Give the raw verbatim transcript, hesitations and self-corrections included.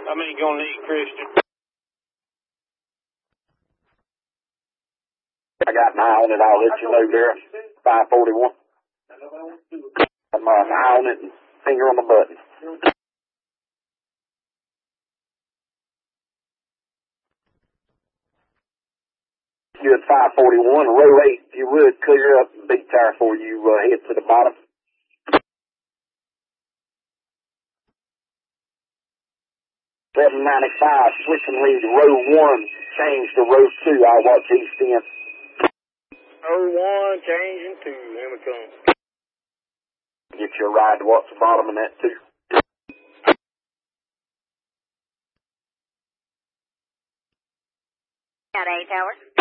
I mean, gonna need Christian. I got an eye on it. I'll let you know there. five forty-one. I'm uh, an eye on it and finger on the button. You at five forty-one, row eight, if you would, clear up the beat tire before you uh, head to the bottom. seven ninety-five, switching lead, row one, change to row two. I'll watch east end. Row one, changing two. Here we come. Get you a ride to watch the bottom of that too. At eight hours.